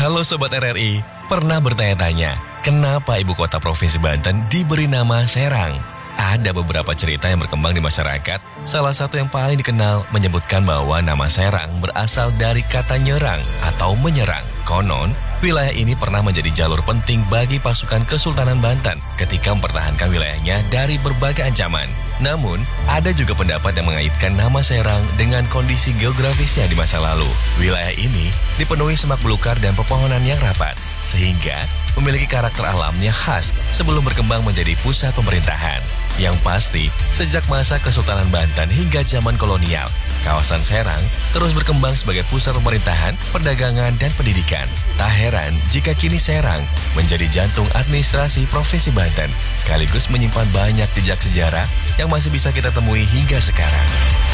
Halo Sobat RRI, pernah bertanya-tanya, kenapa ibu kota Provinsi Banten diberi nama Serang? Ada beberapa cerita yang berkembang di masyarakat. Salah satu yang paling dikenal menyebutkan bahwa nama Serang berasal dari kata nyerang atau menyerang. Konon, wilayah ini pernah menjadi jalur penting bagi pasukan Kesultanan Banten ketika mempertahankan wilayahnya dari berbagai ancaman. Namun, ada juga pendapat yang mengaitkan nama Serang dengan kondisi geografisnya di masa lalu. Wilayah ini dipenuhi semak belukar dan pepohonan yang rapat, sehingga memiliki karakter alamnya khas sebelum berkembang menjadi pusat pemerintahan. Yang pasti, sejak masa Kesultanan Banten hingga zaman kolonial, kawasan Serang terus berkembang sebagai pusat pemerintahan, perdagangan, dan pendidikan. Tak heran jika kini Serang menjadi jantung administrasi Provinsi Banten, sekaligus menyimpan banyak jejak sejarah yang masih bisa kita temui hingga sekarang.